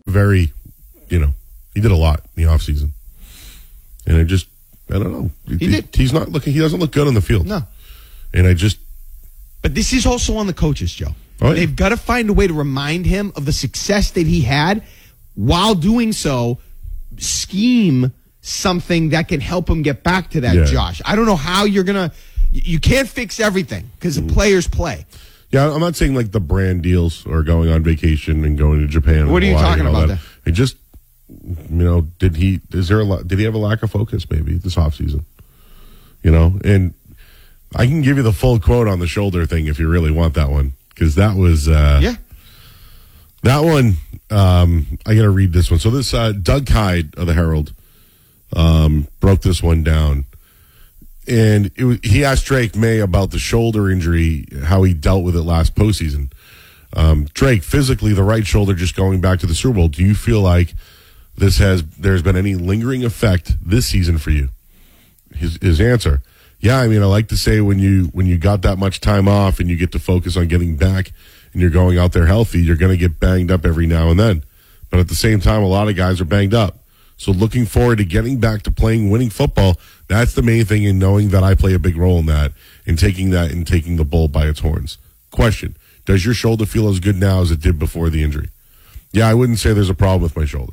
very, he did a lot in the offseason. And I don't know. He's not looking. He doesn't look good on the field. No. And But this is also on the coaches, Joe. Oh, yeah. They've got to find a way to remind him of the success that he had. While doing so, scheme something that can help him get back to that, Josh. I don't know how you're going to... You can't fix everything because the players play. Yeah, I'm not saying like the brand deals or going on vacation and going to Japan. What are you talking about there? It just, did he have a lack of focus maybe this offseason? And I can give you the full quote on the shoulder thing if you really want that one, because that was that one. I got to read this one. So this Doug Hyde of the Herald broke this one down, and he asked Drake May about the shoulder injury, how he dealt with it last postseason. Drake, physically, the right shoulder just going back to the Super Bowl. Do you feel like there's been any lingering effect this season for you? His answer. Yeah, I like to say when you got that much time off and you get to focus on getting back and you're going out there healthy, you're going to get banged up every now and then. But at the same time, a lot of guys are banged up. So looking forward to getting back to playing winning football, that's the main thing, in knowing that I play a big role in that, and taking the bull by its horns. Question, does your shoulder feel as good now as it did before the injury? Yeah, I wouldn't say there's a problem with my shoulder.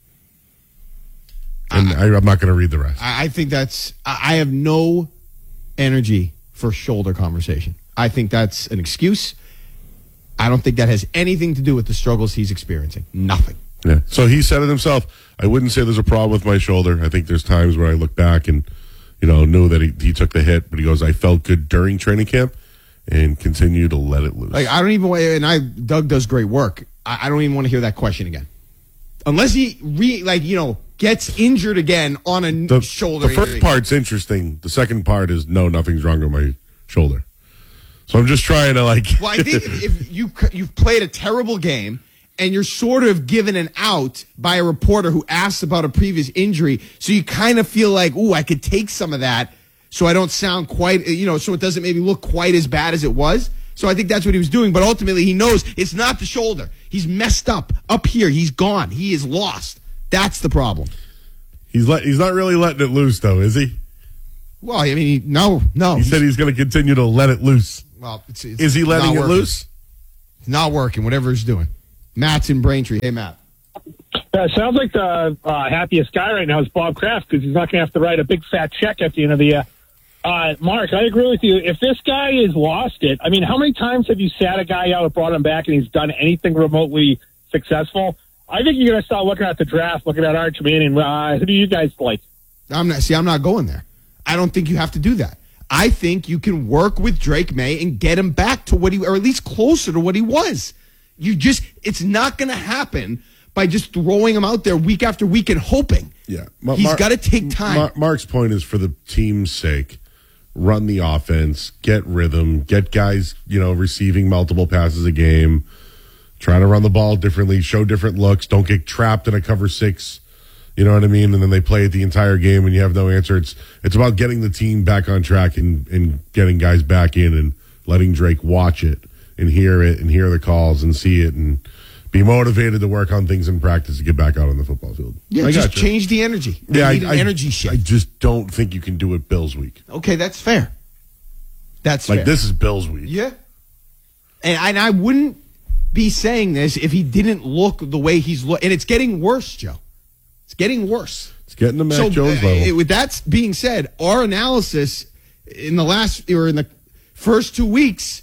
And I'm not going to read the rest. I think I have no energy for shoulder conversation. I think that's an excuse. I don't think that has anything to do with the struggles he's experiencing. Nothing. Yeah. So he said it himself. I wouldn't say there's a problem with my shoulder. I think there's times where I look back and, knew that he took the hit, but he goes, I felt good during training camp and continue to let it loose. Like, I don't even Doug does great work. I don't even want to hear that question again. Unless he gets injured again on a shoulder. The first part's interesting. The second part is, no, nothing's wrong with my shoulder. So I'm just trying to Well, I think if you've played a terrible game and you're sort of given an out by a reporter who asks about a previous injury, so you kind of feel like, ooh, I could take some of that so I don't sound quite, so it doesn't maybe look quite as bad as it was. So I think that's what he was doing. But ultimately, he knows it's not the shoulder. He's messed up here. He's gone. He is lost. That's the problem. He's not really letting it loose, though, is he? Well, no. He said he's going to continue to let it loose. Well, is he letting it loose? It's not working, whatever he's doing. Matt's in Braintree. Hey, Matt. Sounds like the happiest guy right now is Bob Kraft, because he's not going to have to write a big fat check at the end of the year. Mark, I agree with you. If this guy has lost it, how many times have you sat a guy out and brought him back and he's done anything remotely successful? I think you're going to start looking at the draft, looking at Arch Manning. Who do you guys like? I'm not going there. I don't think you have to do that. I think you can work with Drake May and get him back to what or at least closer to what he was. It's not going to happen by just throwing him out there week after week and hoping. Yeah. He's got to take time. Mark's point is, for the team's sake, run the offense, get rhythm, get guys, receiving multiple passes a game, try to run the ball differently, show different looks, don't get trapped in a cover six, you know what I mean? And then they play it the entire game and you have no answer. It's about getting the team back on track and getting guys back in and letting Drake watch it and hear the calls and see it and be motivated to work on things in practice to get back out on the football field. Yeah, just change the energy. Energy shift. I just don't think you can do it Bills week. Okay, that's fair. That's fair. This is Bills week. Yeah. And I wouldn't be saying this if he didn't look the way he's looked. And it's getting worse, Joe. It's getting worse. It's getting to Mac Jones level. With that being said, our analysis in the first 2 weeks,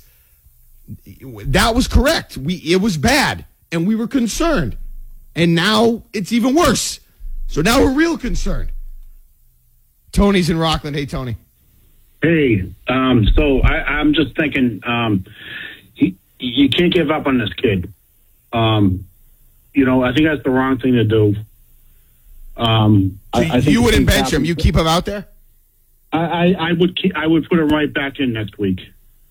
that was correct. It was bad. And we were concerned. And now it's even worse. So now we're real concerned. Tony's in Rockland. Hey, Tony. Hey, so I'm just thinking, you can't give up on this kid. I think that's the wrong thing to do. I think you wouldn't bench him. You keep him out there? I would put him right back in next week.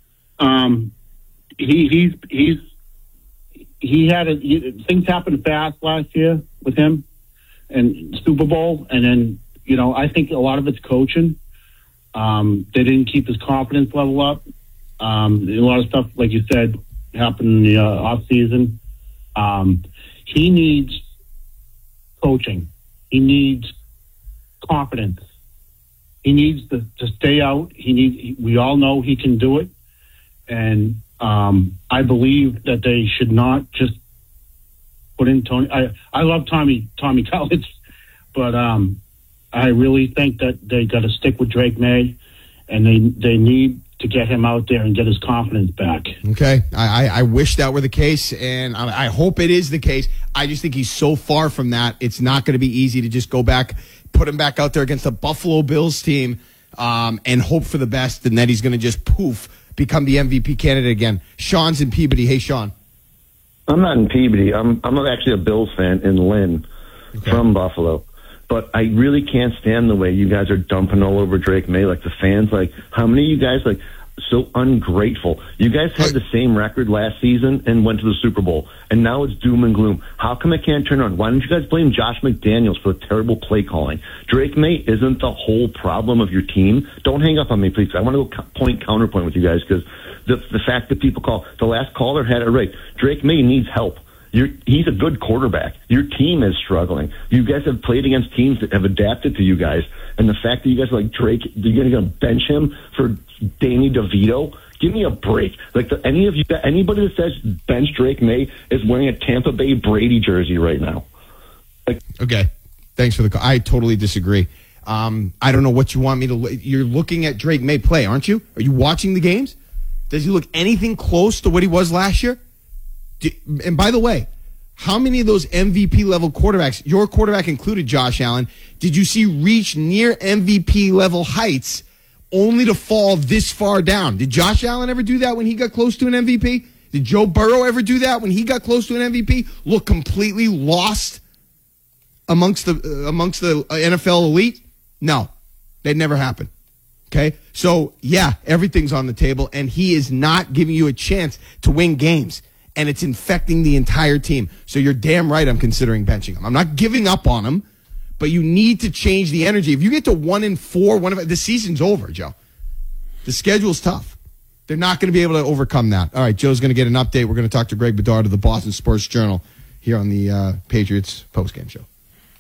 Things happened fast last year with him and Super Bowl. And then, I think a lot of it's coaching. They didn't keep his confidence level up. A lot of stuff, like you said, happened in the off season. He needs coaching. He needs confidence. He needs to stay out. We all know he can do it. And I believe that they should not just put in Tony. I love Tommy Collins, but I really think that they got to stick with Drake May, and they need to get him out there and get his confidence back. Okay. I wish that were the case, and I hope it is the case. I just think he's so far from that. It's not going to be easy to just go back, put him back out there against the Buffalo Bills team, and hope for the best, and that he's going to just become the MVP candidate again. Sean's in Peabody. Hey, Sean. I'm not in Peabody. I'm actually a Bills fan in Lynn from Buffalo. But I really can't stand the way you guys are dumping all over Drake May. Like, the fans, like, how many of you guys, like, so ungrateful? You guys had the same record last season and went to the Super Bowl, and now it's doom and gloom. How come it can't turn on? Why don't you guys blame Josh McDaniels for the terrible play calling? Drake May isn't the whole problem of your team. Don't hang up on me, please. I want to go counterpoint with you guys, because the fact that people call, the last caller had it right. Drake May needs help. He's a good quarterback. Your team is struggling. You guys have played against teams that have adapted to you guys, and the fact that you guys are like Drake, you're going to bench him for Danny DeVito. Give me a break. Like, anybody that says bench Drake May is wearing a Tampa Bay Brady jersey right now. Okay, thanks for the call. I totally disagree. I don't know what you want me to. You're looking at Drake May play, aren't you? Are you watching the games? Does he look anything close to what he was last year? And by the way, how many of those MVP level quarterbacks, your quarterback included, Josh Allen, did you see reach near MVP level heights only to fall this far down? Did Josh Allen ever do that when he got close to an MVP? Did Joe Burrow ever do that when he got close to an MVP? Look completely lost amongst the NFL elite? No, that never happened. Okay, so yeah, everything's on the table, and he is not giving you a chance to win games. And it's infecting the entire team. So you're damn right I'm considering benching him. I'm not giving up on him, but you need to change the energy. If you get to 1-4, the season's over, Joe. The schedule's tough. They're not going to be able to overcome that. All right, Joe's going to get an update. We're going to talk to Greg Bedard of the Boston Sports Journal here on the Patriots postgame show.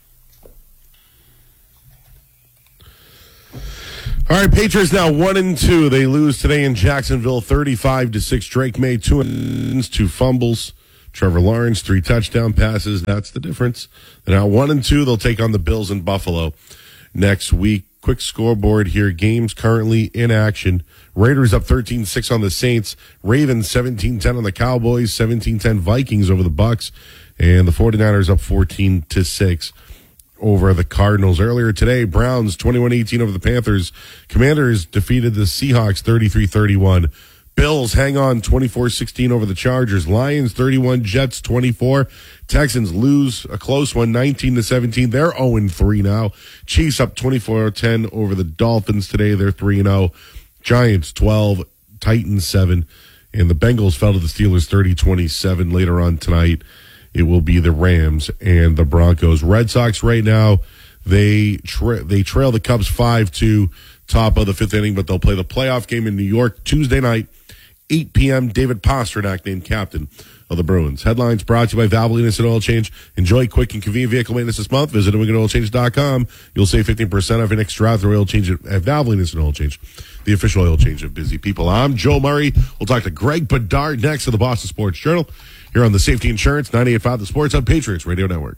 All right, Patriots now 1-2. They lose today in Jacksonville, 35-6. Drake May 2 wins, 2 fumbles. Trevor Lawrence 3 touchdown passes. That's the difference. They're now 1-2. They'll take on the Bills in Buffalo next week. Quick scoreboard here. Games currently in action. Raiders up 13-6 on the Saints. Ravens 17-10 on the Cowboys. 17-10 Vikings over the Bucks, and the 49ers up 14-6. Over the Cardinals. Earlier today, Browns 21-18 over the Panthers. Commanders defeated the Seahawks 33-31. Bills hang on 24-16 over the Chargers. Lions 31, Jets 24. Texans lose a close one 19-17. They're 0-3 now. Chiefs up 24-10 over the Dolphins today. They're 3-0. Giants 12, Titans 7. And the Bengals fell to the Steelers 30-27 later on tonight. It will be the Rams and the Broncos. Red Sox right now, they trail the Cubs 5-2, top of the 5th inning, but they'll play the playoff game in New York Tuesday night, 8 p.m. David Pastrnak named captain of the Bruins. Headlines brought to you by Valvoline Instant Oil Change. Enjoy quick and convenient vehicle maintenance this month. Visit NewEnglandOilChange.com. You'll save 15% off your next drive through oil change at Valvoline Instant Oil Change, the official oil change of busy people. I'm Joe Murray. We'll talk to Greg Bedard next of the Boston Sports Journal. Here on the Safety Insurance 98.5 The Sports Hub Patriots Radio Network.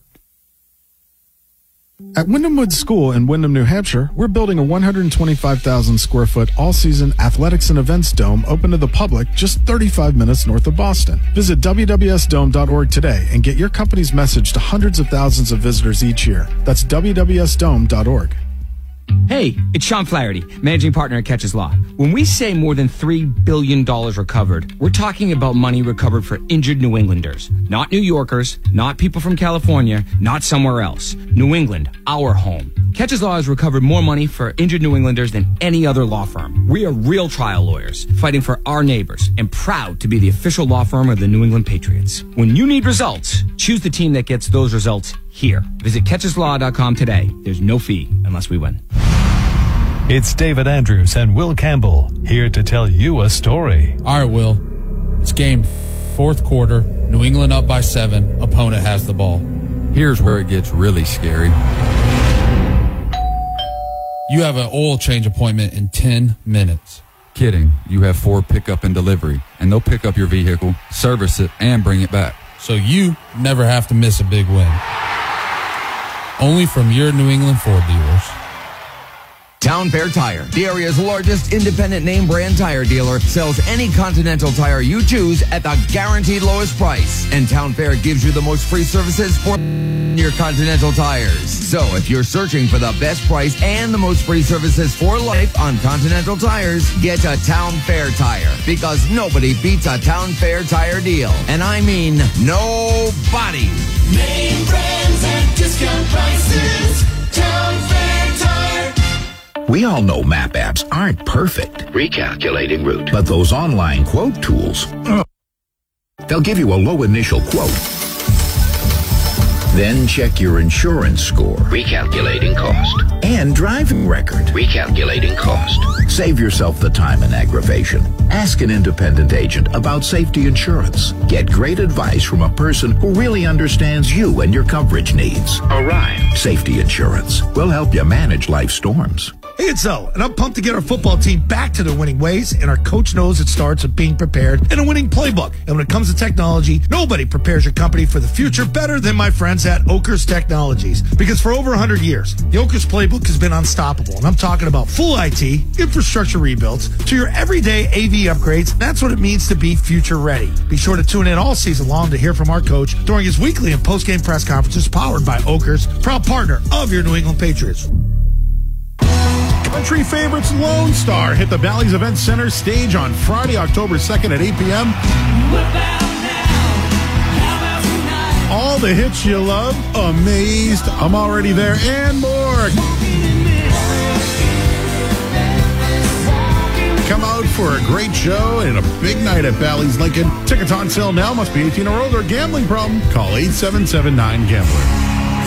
At Wyndham Woods School in Wyndham, New Hampshire, we're building a 125,000 square foot all-season athletics and events dome open to the public just 35 minutes north of Boston. Visit wwsdome.org today and get your company's message to hundreds of thousands of visitors each year. That's wwsdome.org. Hey, it's Sean Flaherty, managing partner at Catches Law. When we say more than $3 billion recovered, we're talking about money recovered for injured New Englanders. Not New Yorkers, not people from California, not somewhere else. New England, our home. Catches Law has recovered more money for injured New Englanders than any other law firm. We are real trial lawyers, fighting for our neighbors, and proud to be the official law firm of the New England Patriots. When you need results, choose the team that gets those results here. Visit catcheslaw.com today. There's no fee unless we win. It's David Andrews and Will Campbell here to tell you a story. All right, Will. It's game 4th quarter. New England up by 7. Opponent has the ball. Here's where it gets really scary. You have an oil change appointment in 10 minutes. Kidding. You have Ford pickup and delivery, and they'll pick up your vehicle, service it, and bring it back. So you never have to miss a big win. Only from your New England Ford dealers. Town Fair Tire, the area's largest independent name brand tire dealer, sells any Continental tire you choose at the guaranteed lowest price. And Town Fair gives you the most free services for your Continental tires. So if you're searching for the best price and the most free services for life on Continental tires, get a Town Fair Tire, because nobody beats a Town Fair Tire deal. And I mean nobody. Name brands and discount prices. Town Fair Tire. We all know map apps aren't perfect. Recalculating route. But those online quote tools, they'll give you a low initial quote. Then check your insurance score. Recalculating cost. And driving record. Recalculating cost. Save yourself the time and aggravation. Ask an independent agent about safety insurance. Get great advice from a person who really understands you and your coverage needs. Orion Safety Insurance will help you manage life storms. Hey, it's Zoe, and I'm pumped to get our football team back to their winning ways, and our coach knows it starts with being prepared and a winning playbook. And when it comes to technology, nobody prepares your company for the future better than my friends at Oakers Technologies. Because for over 100 years, the Oakers playbook has been unstoppable, and I'm talking about full IT, infrastructure rebuilds, to your everyday AV upgrades. That's what it means to be future ready. Be sure to tune in all season long to hear from our coach during his weekly and post-game press conferences powered by Oakers, proud partner of your New England Patriots. Country favorites Lone Star hit the Bally's Event Center stage on Friday, October 2nd at 8 p.m. All the hits you love, Amazed, I'm Already There, and more. Come out for a great show and a big night at Bally's Lincoln. Tickets on sale now. Must be 18 or older. Gambling problem? Call 877-9-GAMBLER.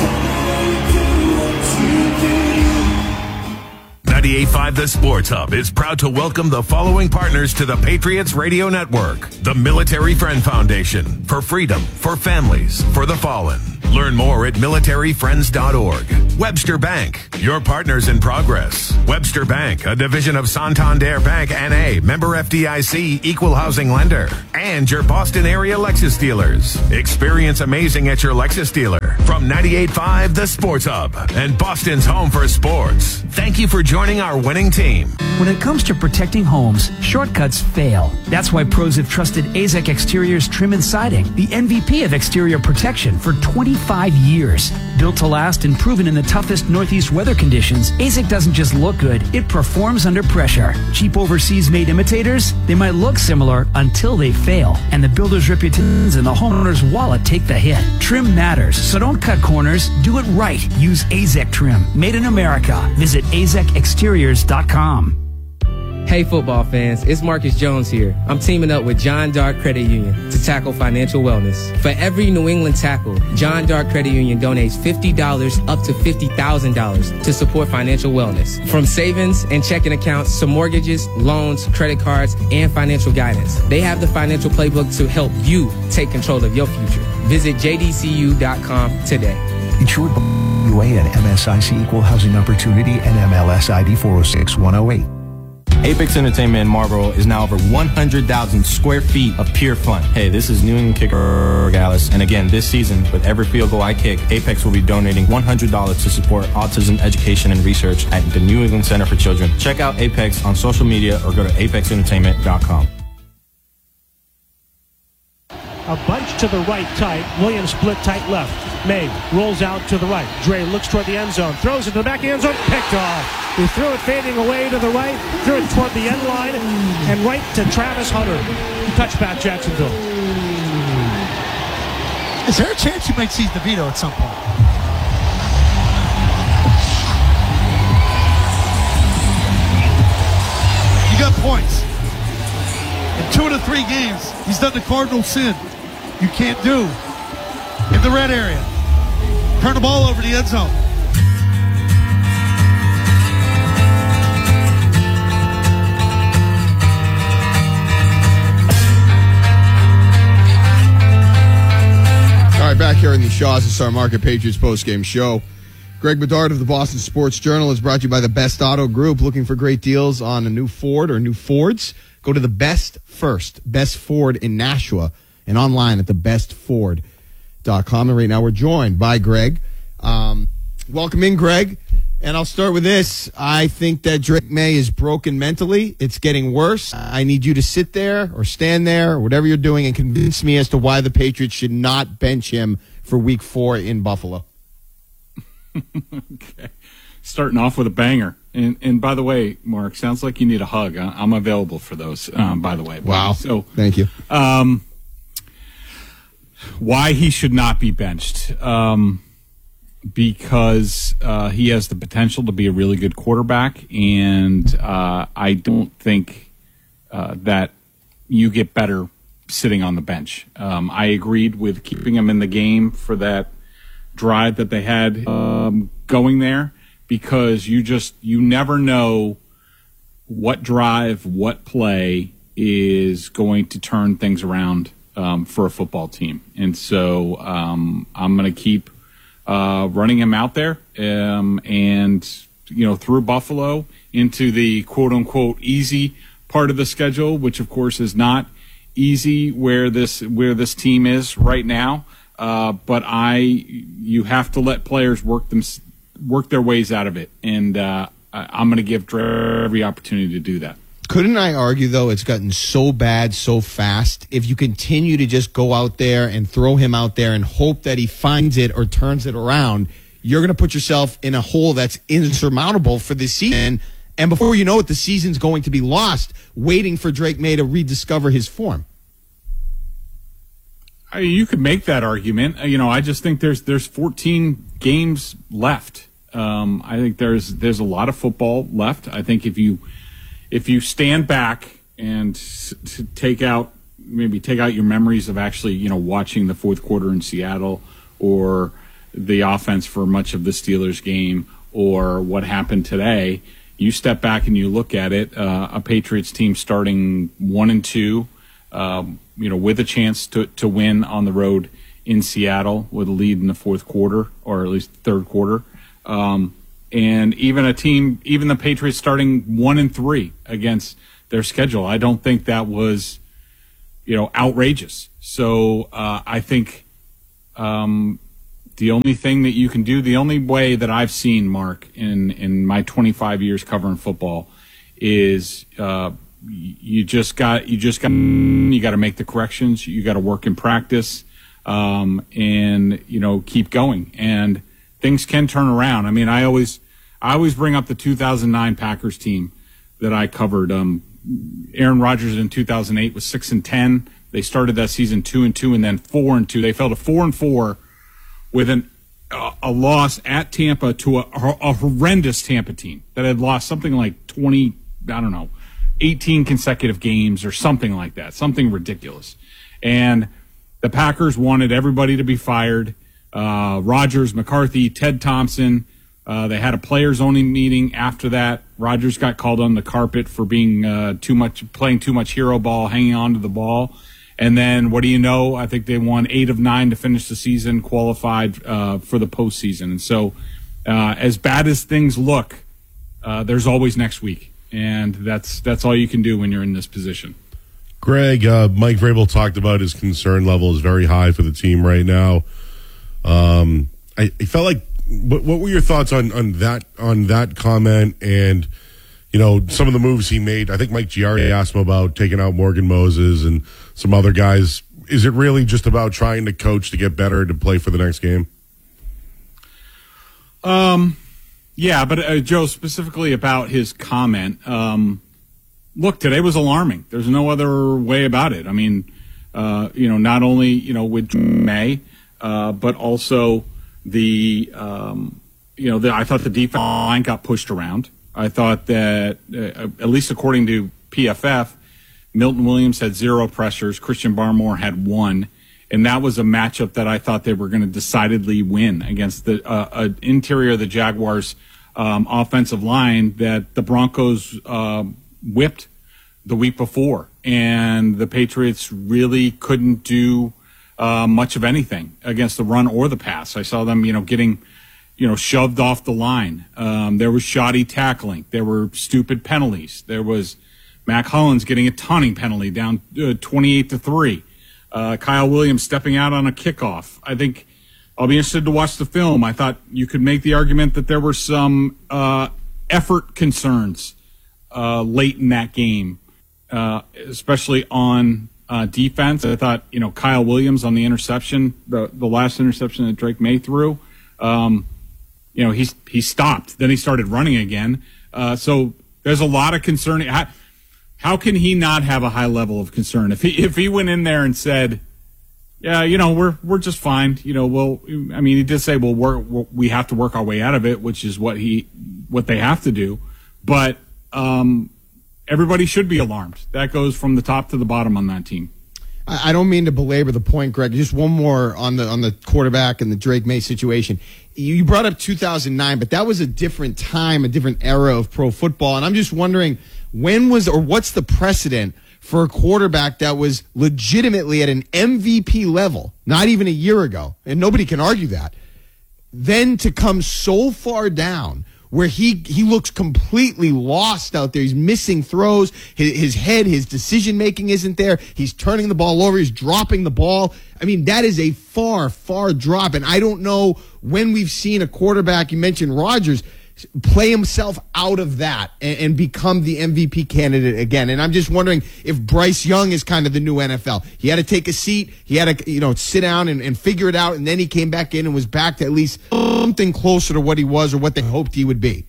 98.5 The Sports Hub is proud to welcome the following partners to the Patriots Radio Network. The Military Friend Foundation, for freedom, for families, for the fallen. Learn more at militaryfriends.org. Webster Bank, your partners in progress. Webster Bank, a division of Santander Bank N.A., member FDIC, equal housing lender. And your Boston area Lexus dealers. Experience amazing at your Lexus dealer. From 98.5 The Sports Hub and Boston's home for sports. Thank you for joining our winning team. When it comes to protecting homes, shortcuts fail. That's why pros have trusted AZEK Exteriors Trim and Siding, the MVP of exterior protection for 25 years. Built to last and proven in the toughest Northeast weather conditions, AZEK doesn't just look good, it performs under pressure. Cheap overseas-made imitators? They might look similar until they fail, and the builder's reputations and the homeowner's wallet take the hit. Trim matters, so don't cut corners. Do it right. Use AZEK Trim. Made in America. Visit AZEKexteriors.com. Hey football fans, it's Marcus Jones here. I'm teaming up with John Dark Credit Union to tackle financial wellness. For every New England tackle, John Dark Credit Union donates $50 up to $50,000 to support financial wellness. From savings and checking accounts to mortgages, loans, credit cards, and financial guidance. They have the financial playbook to help you take control of your future. Visit jdcu.com today. Insured by UA and MSIC Equal Housing Opportunity and MLS ID 406108. Apex Entertainment in Marlboro is now over 100,000 square feet of pure fun. Hey, this is New England kicker Gallus, and again, this season, with every field goal I kick, Apex will be donating $100 to support autism education and research at the New England Center for Children. Check out Apex on social media or go to apexentertainment.com. A bunch to the right tight. Williams split tight left. May rolls out to the right. Dre looks toward the end zone. Throws it to the back end zone. Picked off. He threw it fading away to the right. Threw it toward the end line. And right to Travis Hunter. Touchback Jacksonville. Is there a chance you might see DeVito at some point? You got points. In 2 of the 3 games, he's done the cardinal sin you can't do in the red area. Turn the ball over the end zone. All right, back here in the Shaw's and Star Market Patriots postgame show. Greg Bedard of the Boston Sports Journal is brought to you by the Best Auto Group. Looking for great deals on a new Ford or new Fords? Go to the Best Ford in Nashua, and online at thebestford.com. And right now we're joined by Greg. Welcome in, Greg. And I'll start with this. I think that Drake May is broken mentally. It's getting worse. I need you to sit there or stand there or whatever you're doing and convince me as to why the Patriots should not bench him for Week 4 in Buffalo. Okay. Starting off with a banger. And by the way, Mark, sounds like you need a hug. I'm available for those, by the way. Wow. So, thank you. Why he should not be benched. Because he has the potential to be a really good quarterback, and I don't think that you get better sitting on the bench. I agreed with keeping him in the game for that drive that they had going there, because you never know what drive, what play is going to turn things around for a football team. And so I'm going to keep running him out there, and through Buffalo into the quote unquote easy part of the schedule, which of course is not easy where this team is right now. But you have to let players work their ways out of it, and I'm going to give Dre every opportunity to do that. Couldn't I argue, though, it's gotten so bad so fast? If you continue to just go out there and throw him out there and hope that he finds it or turns it around, you're going to put yourself in a hole that's insurmountable for this season. And before you know it, the season's going to be lost, waiting for Drake May to rediscover his form. You could make that argument. I just think there's 14 games left. I think there's a lot of football left. I think if you stand back and take out your memories of actually, watching the fourth quarter in Seattle, or the offense for much of the Steelers game, or what happened today, you step back and you look at it, a Patriots team starting 1-2, with a chance to win on the road in Seattle with a lead in the fourth quarter, or at least third quarter. And even the Patriots starting 1-3 against their schedule, I don't think that was, outrageous. So I think the only thing that you can do, the only way that I've seen, Mark, in my 25 years covering football, is you got to make the corrections. You got to work in practice, and keep going. And things can turn around. I mean, I always bring up the 2009 Packers team that I covered. Aaron Rodgers in 2008 was 6-10. They started that season 2-2 and then 4-2. They fell to 4-4 with a loss at Tampa to a horrendous Tampa team that had lost something like 18 consecutive games or something like that, something ridiculous. And the Packers wanted everybody to be fired. Rodgers, McCarthy, Ted Thompson. They had a players-only meeting after that. Rodgers got called on the carpet for being playing too much hero ball, hanging on to the ball. And then, what do you know? I think they won 8 of 9 to finish the season, qualified for the postseason. And so, as bad as things look, there's always next week, and that's all you can do when you're in this position. Greg, Mike Vrabel talked about his concern level is very high for the team right now. I felt like, what were your thoughts on that comment, and some of the moves he made? I think Mike Giardi asked him about taking out Morgan Moses and some other guys. Is it really just about trying to coach to get better to play for the next game? Yeah, but Joe, specifically about his comment, look, today was alarming. There's no other way about it. I mean, not only with May, but also I thought the defensive line got pushed around. I thought that, at least according to PFF, Milton Williams had 0 pressures. Christian Barmore had 1. And that was a matchup that I thought they were going to decidedly win against the interior of the Jaguars' offensive line that the Broncos whipped the week before. And the Patriots really couldn't do much of anything against the run or the pass. I saw them, getting, shoved off the line. There was shoddy tackling. There were stupid penalties. There was Mac Hollins getting a taunting penalty down 28-3. Kyle Williams stepping out on a kickoff. I think I'll be interested to watch the film. I thought you could make the argument that there were some effort concerns late in that game, especially on defense. I thought, Kyle Williams on the interception, the last interception that Drake May threw, he stopped. Then he started running again. So there's a lot of concern. How can he not have a high level of concern? If he went in there and said, yeah, we're just fine. He did say, we have to work our way out of it, which is what they have to do. But everybody should be alarmed. That goes from the top to the bottom on that team. I don't mean to belabor the point, Greg. Just one more on the quarterback and the Drake May situation. You brought up 2009, but that was a different time, a different era of pro football. And I'm just wondering, what's the precedent for a quarterback that was legitimately at an MVP level, not even a year ago, and nobody can argue that, then to come so far down where he looks completely lost out there. He's missing throws. His head, his decision-making isn't there. He's turning the ball over. He's dropping the ball. I mean, that is a far, far drop. And I don't know when we've seen a quarterback, you mentioned Rodgers, play himself out of that and become the MVP candidate again. And I'm just wondering if Bryce Young is kind of the new NFL. He had to take a seat. He had to, sit down and figure it out. And then he came back in and was back to at least something closer to what he was or what they hoped he would be.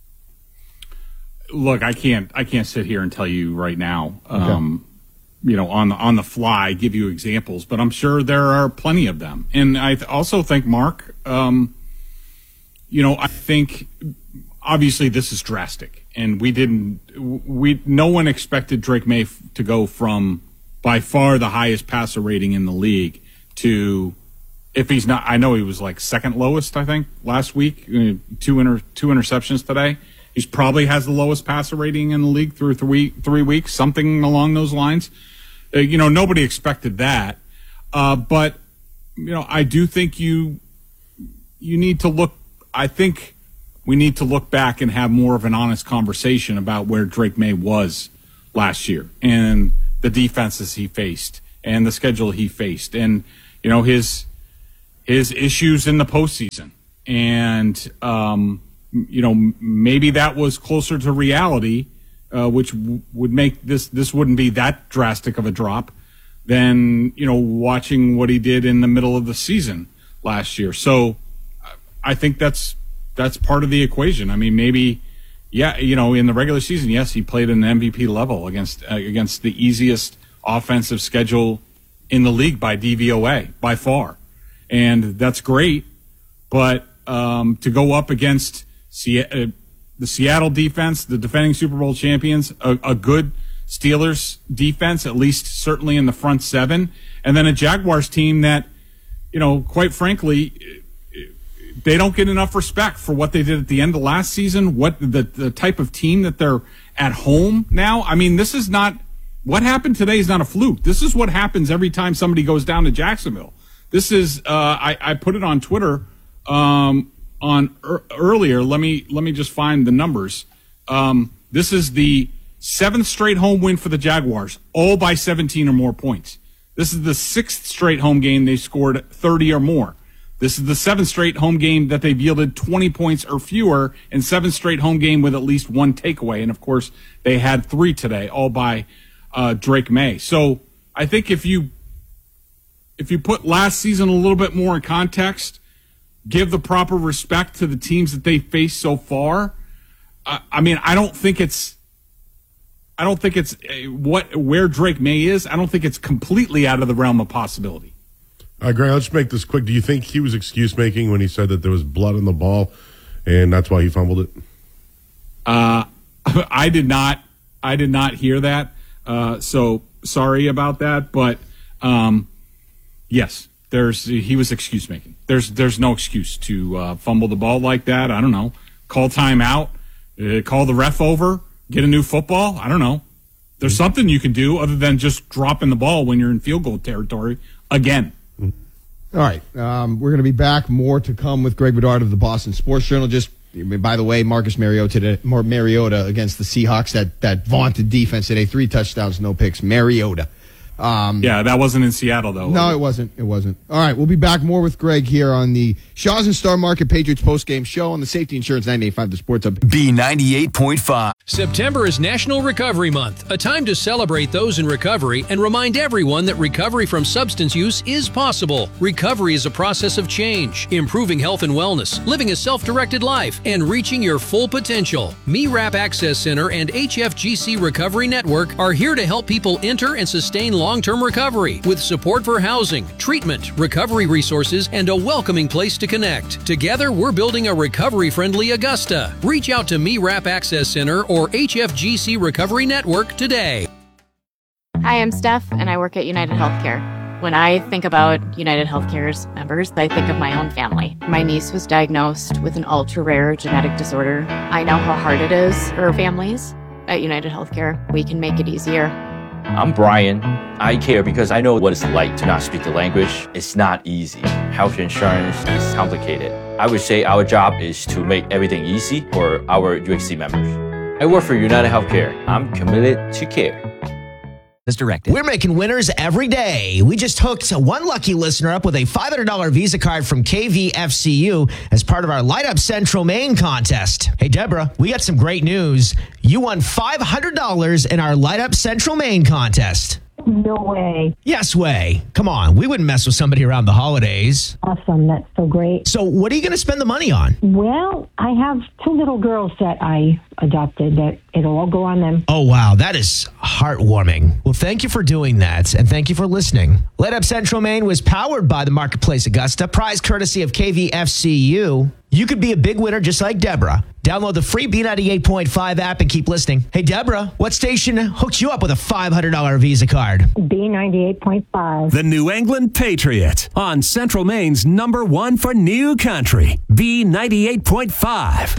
Look, I can't sit here and tell you right now, on the fly, give you examples, but I'm sure there are plenty of them. And I also think, Mark, I think obviously this is drastic, and no one expected Drake May to go from by far the highest passer rating in the league to, if he's not, I know he was like second lowest, I think, last week, two interceptions today. He probably has the lowest passer rating in the league through 3 weeks, something along those lines. Nobody expected that. But, I do think you need to look, I think we need to look back and have more of an honest conversation about where Drake May was last year and the defenses he faced and the schedule he faced and, his issues in the postseason. And, maybe that was closer to reality, which would make this wouldn't be that drastic of a drop than, watching what he did in the middle of the season last year. So I think that's part of the equation. I mean, maybe, in the regular season, yes, he played at an MVP level against the easiest offensive schedule in the league by DVOA, by far. And that's great. But to go up against the Seattle defense, the defending Super Bowl champions, a good Steelers defense, at least certainly in the front seven, and then a Jaguars team that, quite frankly, they don't get enough respect for what they did at the end of last season, what the type of team that they're at home now. I mean, this is not what happened today is not a fluke. This is what happens every time somebody goes down to Jacksonville. This is I put it on Twitter earlier. Let me just find the numbers. This is the 7th straight home win for the Jaguars, all by 17 or more points. This is the 6th straight home game they scored 30 or more. This is the 7th straight home game that they've yielded 20 points or fewer, and 7th straight home game with at least one takeaway. And, of course, they had 3 today, all by Drake May. So I think if you put last season a little bit more in context, give the proper respect to the teams that they faced so far, I don't think it's where Drake May is. I don't think it's completely out of the realm of possibility. Greg, let's make this quick. Do you think he was excuse-making when he said that there was blood on the ball, and that's why he fumbled it? I did not hear that. So sorry about that. But yes, he was excuse-making. There's no excuse to fumble the ball like that. I don't know. Call timeout. Call the ref over. Get a new football. I don't know. There's something you can do other than just dropping the ball when you're in field goal territory again. All right. We're going to be back. More to come with Greg Bedard of the Boston Sports Journal. Just, by the way, Marcus Mariota against the Seahawks, that vaunted defense today. 3 touchdowns, no picks. Mariota. Yeah, that wasn't in Seattle, though. No, it wasn't. It wasn't. All right, we'll be back more with Greg here on the Shaw's and Star Market Patriots postgame show on the Safety Insurance 98.5 The Sports Hub. B98.5. September is National Recovery Month, a time to celebrate those in recovery and remind everyone that recovery from substance use is possible. Recovery is a process of change, improving health and wellness, living a self-directed life, and reaching your full potential. MeRap Access Center and HFGC Recovery Network are here to help people enter and sustain long-term recovery with support for housing, treatment, recovery resources, and a welcoming place to connect. Together, we're building a recovery-friendly Augusta. Reach out to MeRap Access Center or HFGC Recovery Network today. Hi, I'm Steph, and I work at United Healthcare. When I think about United Healthcare's members, I think of my own family. My niece was diagnosed with an ultra-rare genetic disorder. I know how hard it is for families. At United Healthcare, we can make it easier. I'm Brian. I care because I know what it's like to not speak the language. It's not easy. Health insurance is complicated. I would say our job is to make everything easy for our UHC members. I work for United Healthcare. I'm committed to care. As directed. We're making winners every day. We just hooked one lucky listener up with a $500 Visa card from KVFCU as part of our Light Up Central Maine contest. Hey, Deborah, we got some great news. You won $500 in our Light Up Central Maine contest. No way. Yes way. Come on, we wouldn't mess with somebody around the holidays. Awesome. That's so great. So what are you going to spend the money on? Well, I have 2 little girls that I adopted that it'll all go on them. Oh, wow. That is heartwarming. Well, thank you for doing that, and thank you for listening. Light Up Central Maine was powered by the Marketplace Augusta, prize courtesy of KVFCU. You could be a big winner just like Deborah. Download the free B98.5 app and keep listening. Hey, Deborah, what station hooked you up with a $500 Visa card? B98.5. The New England Patriot on Central Maine's #1 for new country. B98.5.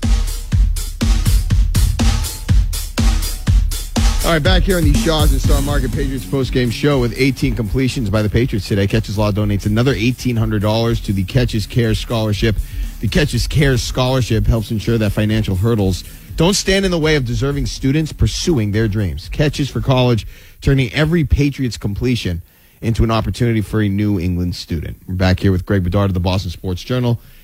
All right, back here on the Shaw's and Star Market Patriots postgame show with 18 completions by the Patriots today. Catches Law donates another $1,800 to the Catches Care Scholarship. The Catches Care Scholarship helps ensure that financial hurdles don't stand in the way of deserving students pursuing their dreams. Catches for College, turning every Patriots completion into an opportunity for a New England student. We're back here with Greg Bedard of the Boston Sports Journal.